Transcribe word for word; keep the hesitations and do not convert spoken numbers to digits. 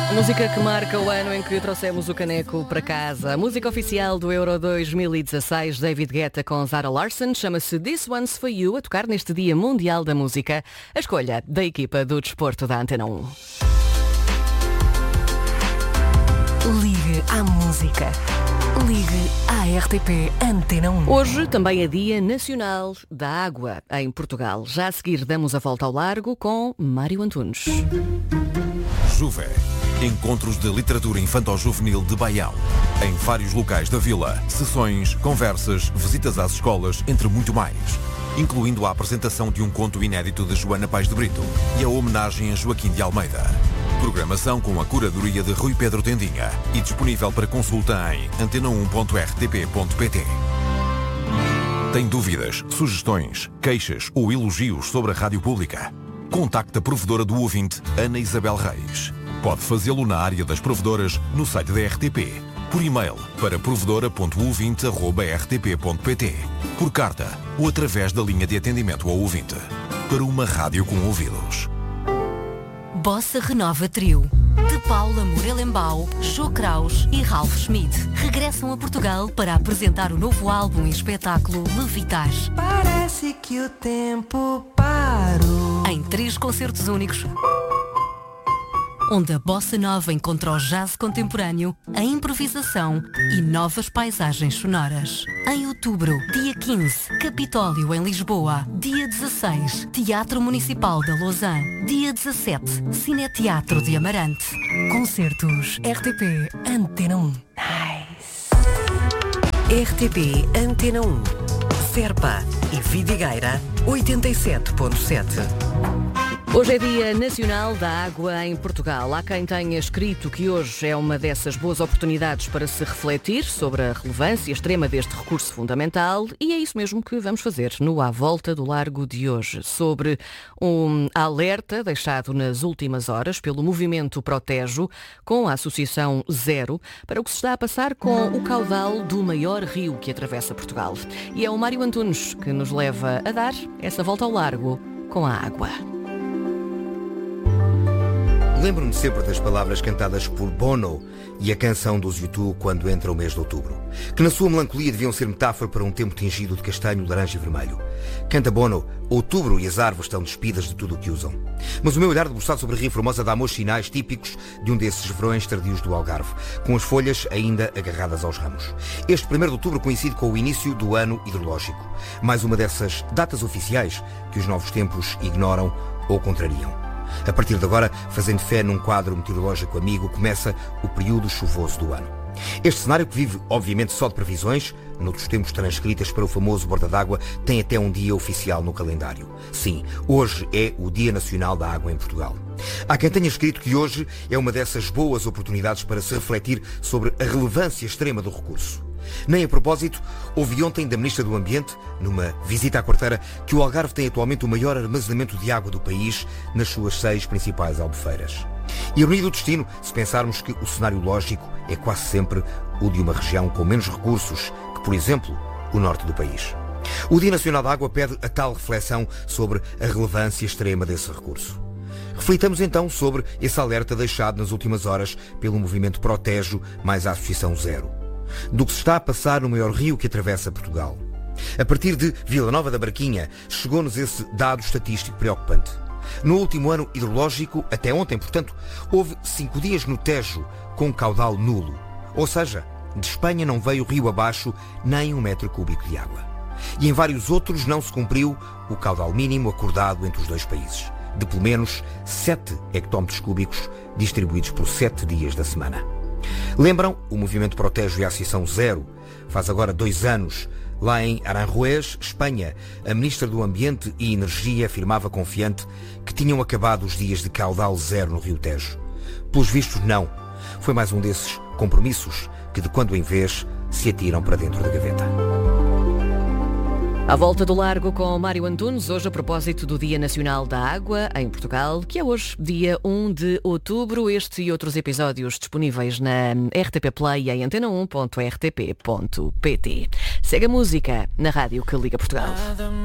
A música que marca o ano em que trouxemos o caneco para casa. A música oficial do Euro dois mil e dezasseis, David Guetta com Zara Larsson, chama-se This One's For You, a tocar neste Dia Mundial da Música. A escolha da equipa do desporto da Antena um. Ligue à música. Ligue à R T P Antena um. Hoje também é Dia Nacional da Água em Portugal. Já a seguir damos a volta ao largo com Mário Antunes. Juve. Encontros de literatura infanto-juvenil de Baião. Em vários locais da vila. Sessões, conversas, visitas às escolas, entre muito mais. Incluindo a apresentação de um conto inédito de Joana Paes de Brito e a homenagem a Joaquim de Almeida. Programação com a curadoria de Rui Pedro Tendinha e disponível para consulta em antena um ponto r t p ponto p t. Tem dúvidas, sugestões, queixas ou elogios sobre a rádio pública? Contacte a provedora do ouvinte, Ana Isabel Reis. Pode fazê-lo na área das provedoras no site da R T P, por e-mail para provedora ponto ouvinte arroba r t p ponto p t, por carta ou através da linha de atendimento ao ouvinte. Para uma rádio com ouvidos. Bossa Renova Trio, de Paula Morelembau, Jô Kraus e Ralph Schmidt, regressam a Portugal para apresentar o novo álbum e espetáculo Levitar. Parece que o tempo parou. Em três concertos únicos, onde a bossa nova encontra o jazz contemporâneo, a improvisação e novas paisagens sonoras. Em outubro, dia quinze, Capitólio em Lisboa. Dia dezasseis, Teatro Municipal da Lausanne. Dia dezassete, Cineteatro de Amarante. Concertos R T P Antena um. Nice. R T P Antena um. Serpa e Vidigueira oitenta e sete ponto sete. Hoje é Dia Nacional da Água em Portugal. Há quem tenha escrito que hoje é uma dessas boas oportunidades para se refletir sobre a relevância extrema deste recurso fundamental e é isso mesmo que vamos fazer no À Volta do Largo de hoje, sobre um alerta deixado nas últimas horas pelo movimento Protejo com a Associação Zero para o que se está a passar com o caudal do maior rio que atravessa Portugal. E é o Mário Antunes que nos leva a dar essa volta ao largo com a água. Lembro-me sempre das palavras cantadas por Bono e a canção dos U dois quando entra o mês de outubro, que na sua melancolia deviam ser metáfora para um tempo tingido de castanho, laranja e vermelho. Canta Bono, outubro e as árvores estão despidas de tudo o que usam. Mas o meu olhar debruçado sobre a Ria Formosa dá-me sinais típicos de um desses verões tardios do Algarve, com as folhas ainda agarradas aos ramos. Este primeiro de outubro coincide com o início do ano hidrológico, mais uma dessas datas oficiais que os novos tempos ignoram ou contrariam. A partir de agora, fazendo fé num quadro meteorológico amigo, começa o período chuvoso do ano. Este cenário, que vive obviamente só de previsões, noutros tempos transcritas para o famoso Borda d'Água, tem até um dia oficial no calendário. Sim, hoje é o Dia Nacional da Água em Portugal. Há quem tenha escrito que hoje é uma dessas boas oportunidades para se refletir sobre a relevância extrema do recurso. Nem a propósito, ouvi ontem da Ministra do Ambiente, numa visita à quarteira, que o Algarve tem atualmente o maior armazenamento de água do país nas suas seis principais albufeiras. Ironia do destino, se pensarmos que o cenário lógico é quase sempre o de uma região com menos recursos que, por exemplo, o norte do país. O Dia Nacional da Água pede a tal reflexão sobre a relevância extrema desse recurso. Reflitamos então sobre esse alerta deixado nas últimas horas pelo movimento Protejo mais a Associação Zero, do que se está a passar no maior rio que atravessa Portugal. A partir de Vila Nova da Barquinha, chegou-nos esse dado estatístico preocupante. No último ano hidrológico, até ontem, portanto, houve cinco dias no Tejo com caudal nulo. Ou seja, de Espanha não veio rio abaixo nem um metro cúbico de água. E em vários outros não se cumpriu o caudal mínimo acordado entre os dois países, de pelo menos sete hectómetros cúbicos distribuídos por sete dias da semana. Lembram? O movimento Protejo e a Associação Zero. Faz agora dois anos, lá em Aranjuez, Espanha, a Ministra do Ambiente e Energia afirmava confiante que tinham acabado os dias de caudal zero no Rio Tejo. Pelos vistos, não. Foi mais um desses compromissos que, de quando em vez, se atiram para dentro da gaveta. À volta do largo com Mário Antunes, hoje a propósito do Dia Nacional da Água em Portugal, que é hoje, dia um de outubro. Este e outros episódios disponíveis na R T P Play em antena um ponto r t p ponto p t. Segue a música na rádio que liga Portugal.